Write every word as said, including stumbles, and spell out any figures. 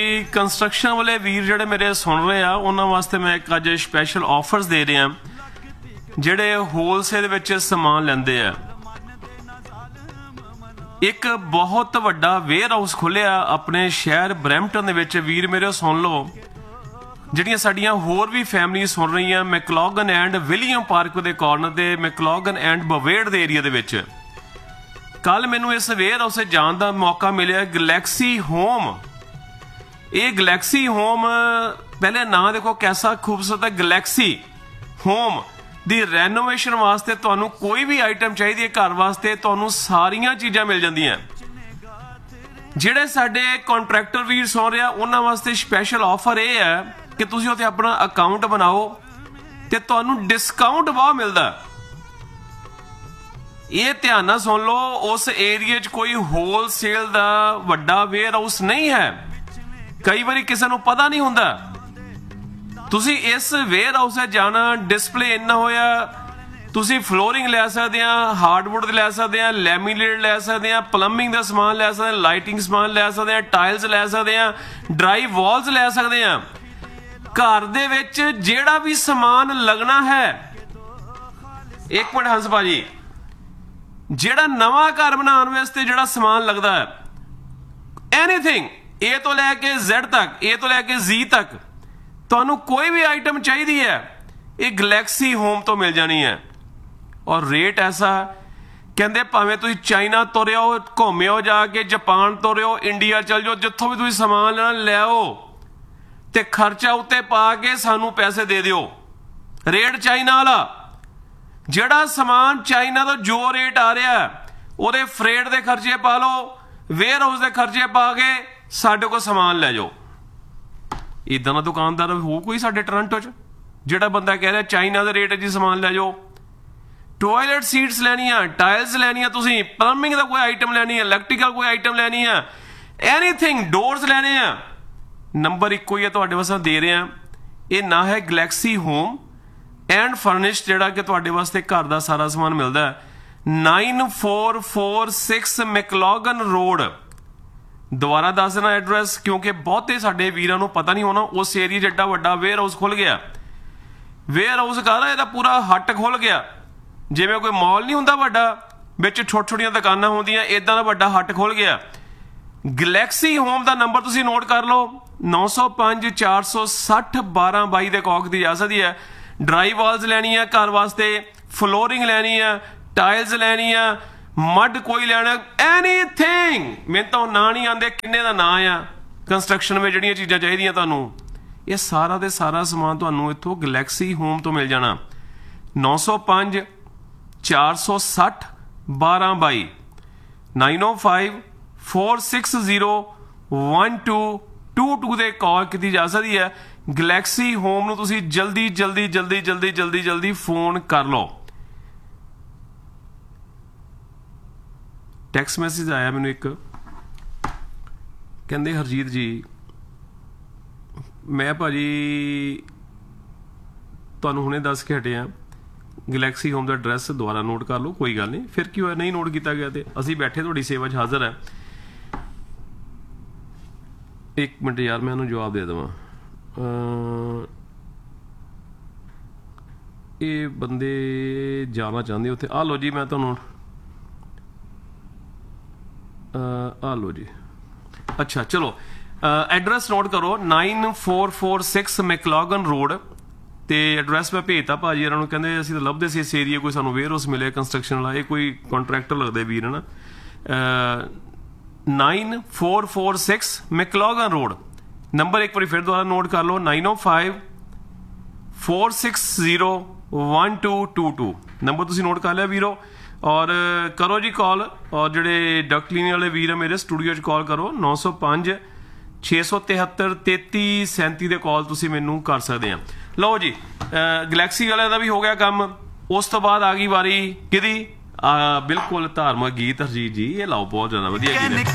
Construction ਵਾਲੇ ਵੀਰ ਜਿਹੜੇ ਮੇਰੇ ਸੁਣ ਰਹੇ ਆ ਉਹਨਾਂ ਵਾਸਤੇ ਮੈਂ ਇੱਕ ਅੱਜ ਸਪੈਸ਼ਲ ਆਫਰਸ ਦੇ ਰਿਹਾ ਜਿਹੜੇ ਹੋਲਸੇਲ ਵਿੱਚ ਸਮਾਨ ਲੈਂਦੇ ਆ। ਇੱਕ ਬਹੁਤ ਵੱਡਾ ਵੇਅਰ ਹਾਊਸ ਖੁੱਲਿਆ ਆਪਣੇ ਸ਼ਹਿਰ ਬਰੈਂਪਟਨ ਦੇ ਵਿੱਚ। ਵੀਰ ਮੇਰੇ ਸੁਣ ਲਓ, ਜਿਹੜੀਆਂ ਸਾਡੀਆਂ ਹੋਰ ਵੀ ਫੈਮਿਲੀ ਸੁਣ ਰਹੀਆਂ ਮੈਕਲੋਗਨ ਐਂਡ ਵਿਲੀਅਮ ਪਾਰਕ ਦੇ ਕਾਰਨਰ ਤੇ ਮੈਕਲੋਗਨ ਐਂਡ ਬਵੇੜ ਦੇ ਏਰੀਆ ਦੇ ਵਿੱਚ। ਕੱਲ ਮੈਨੂੰ ਇਸ ਵੇਅਰ ਹਾਊਸ ਜਾਣ ਦਾ ਮੌਕਾ ਮਿਲਿਆ, ਗਲੈਕਸੀ ਹੋਮ। ਇਹ ਗਲੈਕਸੀ ਹੋਮ ਪਹਿਲੇ ਨਾਂ ਦੇਖੋ ਕੈਸਾ ਖੂਬਸੂਰਤ ਹੈ। ਗਲੈਕਸੀ ਹੋਮ ਦੀ ਰੈਨੋਵੇਸ਼ਨ ਵਾਸਤੇ ਤੁਹਾਨੂੰ ਕੋਈ ਵੀ ਆਈਟਮ ਚਾਹੀਦੀ ਹੈ ਘਰ ਵਾਸਤੇ, ਤੁਹਾਨੂੰ ਸਾਰੀਆਂ ਚੀਜ਼ਾਂ ਮਿਲ ਜਾਂਦੀਆਂ। ਜਿਹੜੇ ਸਾਡੇ ਕੰਟਰੈਕਟਰ ਵੀਰ ਸੁਣ ਰਿਹਾ ਉਹਨਾਂ ਵਾਸਤੇ ਸਪੈਸ਼ਲ ਆਫਰ ਇਹ ਹੈ ਕਿ ਤੁਸੀਂ ਉੱਥੇ ਆਪਣਾ ਅਕਾਊਂਟ ਬਣਾਓ ਤੇ ਤੁਹਾਨੂੰ ਡਿਸਕਾਊਂਟ ਬਹੁਤ ਮਿਲਦਾ। ਇਹ ਧਿਆਨ ਨਾਲ ਸੁਣ ਲਓ, ਉਸ ਏਰੀਏ 'ਚ ਕੋਈ ਹੋਲਸੇਲ ਦਾ ਵੱਡਾ ਵੇਅਰ ਹਾਊਸ ਨਹੀਂ ਹੈ। ਕਈ ਵਾਰੀ ਕਿਸੇ ਨੂੰ ਪਤਾ ਨਹੀਂ ਹੁੰਦਾ। ਤੁਸੀਂ ਇਸ ਵੇਅਰ ਹਾਊਸ 'ਚ ਜਾਣਾ, ਡਿਸਪਲੇ ਇੰਨਾ ਹੋਇਆ, ਤੁਸੀਂ ਫਲੋਰਿੰਗ ਲੈ ਸਕਦੇ ਆ, ਹਾਰਡਵੁੱਡ ਲੈ ਸਕਦੇ ਆ, ਲੈਮੀਨੇਟ ਲੈ ਸਕਦੇ ਆ, ਪਲੰਬਿੰਗ ਦਾ ਸਮਾਨ ਲੈ ਸਕਦੇ ਆ, ਲਾਈਟਿੰਗ ਸਮਾਨ ਲੈ ਸਕਦੇ ਆ, ਟਾਇਲਸ ਲੈ ਸਕਦੇ ਆ, ਡਰਾਈ ਵਾਲਸ ਲੈ ਸਕਦੇ ਆ। ਘਰ ਦੇ ਵਿੱਚ ਜਿਹੜਾ ਵੀ ਸਮਾਨ ਲੱਗਣਾ ਹੈ, ਇੱਕ ਮਿੰਟ ਹੰਸ ਭਾਜੀ, ਜਿਹੜਾ ਨਵਾਂ ਘਰ ਬਣਾਉਣ ਵਾਸਤੇ ਜਿਹੜਾ ਸਮਾਨ ਲੱਗਦਾ ਹੈ, ਐਨੀਥਿੰਗ ਏ ਤੋਂ ਲੈ ਕੇ ਜ਼ੈਡ ਤੱਕ, ਏ ਤੋਂ ਲੈ ਕੇ ਜ਼ੀ ਤੱਕ, ਤੁਹਾਨੂੰ ਕੋਈ ਵੀ ਆਈਟਮ ਚਾਹੀਦੀ ਹੈ ਇਹ ਗਲੈਕਸੀ ਹੋਮ ਤੋਂ ਮਿਲ ਜਾਣੀ ਹੈ। ਔਰ ਰੇਟ ਐਸਾ ਕਹਿੰਦੇ ਭਾਵੇਂ ਤੁਸੀਂ ਚਾਈਨਾ ਤੁਰਿਓ, ਘੁੰਮਿਓ ਜਾ ਕੇ, ਜਾਪਾਨ ਤੁਰਿਓ, ਇੰਡੀਆ ਚਲ ਜਾਓ, ਜਿੱਥੋਂ ਵੀ ਤੁਸੀਂ ਸਮਾਨ ਲੈਣਾ ਲਿਆਓ ਤੇ ਖਰਚਾ ਉੱਤੇ ਪਾ ਕੇ ਸਾਨੂੰ ਪੈਸੇ ਦੇ ਦਿਓ। ਰੇਟ ਚਾਈਨਾ ਵਾਲਾ, ਜਿਹੜਾ ਸਮਾਨ ਚਾਈਨਾ ਤੋਂ ਜੋ ਰੇਟ ਆ ਰਿਹਾ ਉਹਦੇ ਫਰੇਟ ਦੇ ਖਰਚੇ ਪਾ ਲਓ, ਵੇਅਰ ਹਾਊਸ ਦੇ ਖਰਚੇ ਪਾ ਕੇ ਸਾਡੇ ਕੋਲ ਸਮਾਨ ਲੈ ਜਾਓ। ਇਦਾਂ ਦਾ ਦੁਕਾਨਦਾਰ ਹੋ ਕੋਈ ਸਾਡੇ ਟੋਰਾਂਟੋ 'ਚ ਜਿਹੜਾ ਬੰਦਾ ਕਹਿ ਰਿਹਾ ਚਾਈਨਾ ਦੇ ਰੇਟ 'ਚ ਸਮਾਨ ਲੈ ਜਾਓ। ਟੋਇਲਟ ਸੀਟਸ ਲੈਣੀਆਂ, ਟਾਇਲਸ ਲੈਣੀਆਂ, ਤੁਸੀਂ ਪਲੰਬਿੰਗ ਦਾ ਕੋਈ ਆਈਟਮ ਲੈਣੀ ਹੈ, ਇਲੈਕਟ੍ਰੀਕਲ ਕੋਈ ਆਈਟਮ ਲੈਣੀ ਹੈ, ਐਨੀਥਿੰਗ, ਡੋਰਸ ਲੈਣੇ ਆ, ਨੰਬਰ ਇੱਕੋ ਹੀ ਹੈ ਤੁਹਾਡੇ ਵਾਸਤੇ ਦੇ ਰਿਹਾ। ਇਹ ਨਾ ਹੈ ਗਲੈਕਸੀ ਹੋਮ ਐਂਡ ਫਰਨਿਸ਼ਡ, ਜਿਹੜਾ ਕਿ ਤੁਹਾਡੇ ਵਾਸਤੇ ਘਰ ਦਾ ਸਾਰਾ ਸਮਾਨ ਮਿਲਦਾ ਹੈ। Nine four four six ਮੈਕਲੋਗਨ road. ਦੁਬਾਰਾ ਦੱਸ ਦੇਣਾ ਐਡਰੈਸ, ਕਿਉਂਕਿ ਬਹੁਤੇ ਸਾਡੇ ਵੀਰਾਂ ਨੂੰ ਪਤਾ ਨਹੀਂ ਹੋਣਾ। ਉਸ ਏਰੀਆ 'ਚ ਏਡਾ ਵੱਡਾ ਵੇਅਰ ਹਾਊਸ ਖੁੱਲ ਗਿਆ। ਵੇਅਰ ਹਾਊਸ ਕਹਦਾ ਇਹਦਾ ਪੂਰਾ ਹੱਟ ਖੁੱਲ ਗਿਆ। ਜਿਵੇਂ ਕੋਈ ਮਾਲ ਨਹੀਂ ਹੁੰਦਾ ਵੱਡਾ, ਵਿੱਚ ਛੋਟੀਆਂ ਛੋਟੀਆਂ ਦੁਕਾਨਾਂ ਹੁੰਦੀਆਂ, ਇਦਾਂ ਦਾ ਵੱਡਾ ਹੱਟ ਖੁੱਲ ਗਿਆ। ਗਲੈਕਸੀ ਹੋਮ ਦਾ ਨੰਬਰ ਤੁਸੀਂ ਨੋਟ ਕਰ ਲਓ, ਨੌ ਸੌ ਪੰਜ ਚਾਰ ਸੌ ਸੱਠ ਬਾਰਾਂ ਬਾਈ ਦੇ ਕੌਕ ਦੀ ਜਾ ਸਕਦੀ ਹੈ। ਡਰਾਈ ਵਾਲਸ ਲੈਣੀ ਆ ਘਰ ਵਾਸਤੇ, ਫਲੋਰਿੰਗ ਲੈਣੀ ਆ, ਟਾਇਲਸ ਲੈਣੀ ਆ, ਮੱਡ ਕੋਈ ਲੈਣਾ, ਐਨੀਥਿੰਗ। ਮੈਨੂੰ ਤਾਂ ਨਾਂ ਨਹੀਂ ਆਉਂਦੇ ਕਿੰਨੇ ਦਾ ਨਾਂ ਆ ਕੰਸਟਰਕਸ਼ਨ ਵਿੱਚ ਜਿਹੜੀਆਂ ਚੀਜ਼ਾਂ ਚਾਹੀਦੀਆਂ ਤੁਹਾਨੂੰ, ਇਹ ਸਾਰਾ ਦੇ ਸਾਰਾ ਸਮਾਨ ਤੁਹਾਨੂੰ ਇੱਥੋਂ ਗਲੈਕਸੀ ਹੋਮ ਤੋਂ ਮਿਲ ਜਾਣਾ। ਨੌ ਸੌ ਪੰਜ ਚਾਰ ਸੌ ਸੱਠ ਬਾਰਾਂ ਬਾਈ, nine O five four six zero one two to to ਦੇ ਕਾਲ ਕੀਤੀ ਜਾ ਸਕਦੀ ਹੈ। ਗਲੈਕਸੀ ਹੋਮ ਨੂੰ ਤੁਸੀਂ ਜਲਦੀ ਜਲਦੀ ਜਲਦੀ ਜਲਦੀ ਜਲਦੀ ਜਲਦੀ ਫੋਨ ਕਰ ਲਓ। ਟੈਕਸਟ ਮੈਸੇਜ ਆਇਆ ਮੈਨੂੰ ਇੱਕ, ਕਹਿੰਦੇ ਹਰਜੀਤ ਜੀ ਮੈਂ ਭਾਜੀ ਤੁਹਾਨੂੰ ਹੁਣੇ ਦੱਸ ਕੇ ਹਟਿਆ, ਗਲੈਕਸੀ ਹੋਮ ਦਾ ਐਡਰੈਸ ਦੁਬਾਰਾ ਨੋਟ ਕਰ ਲਓ। ਕੋਈ ਗੱਲ ਨਹੀਂ, ਫਿਰ ਕੀ ਹੋਇਆ, ਨਹੀਂ ਨੋਟ ਕੀਤਾ ਗਿਆ ਤੇ ਅਸੀਂ ਬੈਠੇ ਤੁਹਾਡੀ ਸੇਵਾ 'ਚ ਹਾਜ਼ਰ ਹੈ। ਇੱਕ ਮਿੰਟ ਯਾਰ, ਮੈਂ ਉਹਨੂੰ ਜਵਾਬ ਦੇ ਦੇਵਾਂ। ਇਹ ਬੰਦੇ ਜਾਣਾ ਚਾਹੁੰਦੇ ਉੱਥੇ। ਆ ਲਓ ਜੀ, ਮੈਂ ਤੁਹਾਨੂੰ ਆ ਲਓ ਜੀ। ਅੱਛਾ ਚਲੋ, ਐਡਰੈਸ ਨੋਟ ਕਰੋ, nine four four six ਮੈਕਲੋਗਨ road. ਤੇ ਐਡਰੈਸ ਮੈਂ ਭੇਜਤਾ ਭਾਜੀ ਇਹਨਾਂ ਨੂੰ, ਕਹਿੰਦੇ ਅਸੀਂ ਤਾਂ ਲੱਭਦੇ ਸੀ ਇਸ ਏਰੀਏ ਕੋਈ ਸਾਨੂੰ ਵੇਅਰ ਹਾਊਸ ਮਿਲੇ ਕੰਸਟਰਕਸ਼ਨ ਵਾਲਾ। ਇਹ ਕੋਈ ਕੰਟਰੈਕਟਰ ਲੱਗਦੇ ਵੀਰ ਹੈ ਨਾ। Nine four four six ਮੈਕਲੋਗਨ road, number ਇੱਕ ਵਾਰੀ ਫਿਰ ਦੁਬਾਰਾ ਨੋਟ ਕਰ ਲਓ, nine O five four six zero one two to to. Number ਤੁਸੀਂ ਨੋਟ ਕਰ ਲਿਆ ਵੀਰੋ, ਔਰ ਕਰੋ ਜੀ ਕਾਲ। ਔਰ ਜਿਹੜੇ ਡਕ ਕਲੀਨਿੰਗ ਵਾਲੇ ਵੀਰ ਆ ਮੇਰੇ ਸਟੂਡੀਓ 'ਚ ਕਾਲ ਕਰੋ, ਨੌ ਸੌ ਪੰਜ ਛੇ ਸੌ ਤਿਹੱਤਰ ਤੇਤੀ ਸੈਂਤੀ ਦੇ ਕਾਲ ਤੁਸੀਂ ਮੈਨੂੰ ਕਰ ਸਕਦੇ ਆ। ਲਓ ਜੀ, ਗਲੈਕਸੀ ਵਾਲਿਆਂ ਦਾ ਵੀ ਹੋ ਗਿਆ ਕੰਮ। ਉਸ ਤੋਂ ਬਾਅਦ ਆ ਗਈ ਵਾਰੀ ਕਿਹਦੀ? ਬਿਲਕੁਲ ਧਾਰਮਿਕ ਗੀਤ ਹਰਜੀਤ ਜੀ, ਇਹ ਲਾਓ, ਬਹੁਤ ਜ਼ਿਆਦਾ ਵਧੀਆ ਗੀਤ ਹੈ।